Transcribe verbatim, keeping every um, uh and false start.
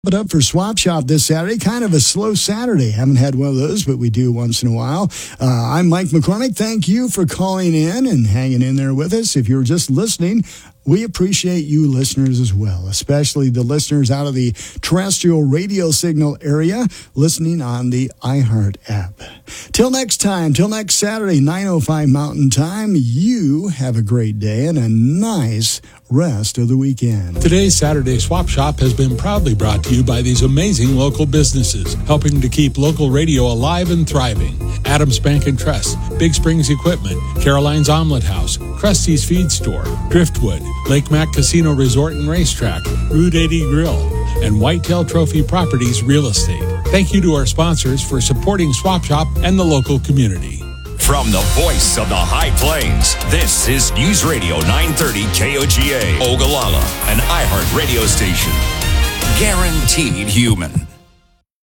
It up for Swap Shop this Saturday. Kind of a slow Saturday. Haven't had one of those, but we do once in a while. Uh, I'm Mike McCormick. Thank you for calling in and hanging in there with us. If you're just listening, we appreciate you listeners as well, especially the listeners out of the terrestrial radio signal area listening on the iHeart app. Till next time, till next Saturday, nine oh five Mountain Time, you have a great day and a nice rest of the weekend. Today's Saturday Swap Shop has been proudly brought to you by these amazing local businesses, helping to keep local radio alive and thriving. Adams Bank and Trust, Big Springs Equipment, Caroline's Omelet House, Krusty's Feed Store, Driftwood, Lake Mac Casino Resort and Racetrack, Route eighty Grill, and Whitetail Trophy Properties Real Estate. Thank you to our sponsors for supporting Swap Shop and the local community. From the voice of the High Plains, this is News Radio nine thirty K O G A, Ogallala, an iHeart radio station. Guaranteed human.